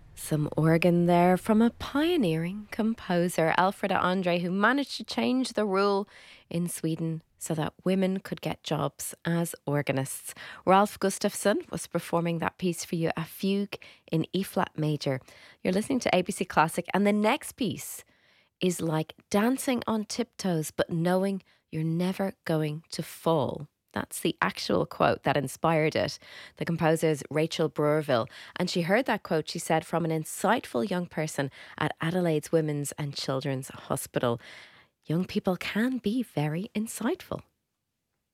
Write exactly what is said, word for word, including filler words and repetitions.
Some organ there from a pioneering composer, Alfreda Andre, who managed to change the rule in Sweden so that women could get jobs as organists. Ralph Gustafsson was performing that piece for you, a fugue in E flat major. You're listening to A B C Classic, and the next piece is like dancing on tiptoes, but knowing you're never going to fall. That's the actual quote that inspired it. The composer is Rachel Brewerville, and she heard that quote, she said, from an insightful young person at Adelaide's Women's and Children's Hospital. Young people can be very insightful.